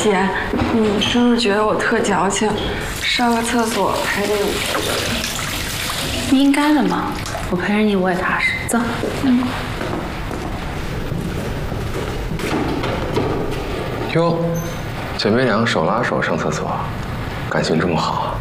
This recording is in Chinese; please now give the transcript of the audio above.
姐，你是不是觉得我特矫情？上个厕所还得应该的嘛，我陪着你我也踏实。走。 哟，姐妹俩手拉手上厕所，感情这么好啊？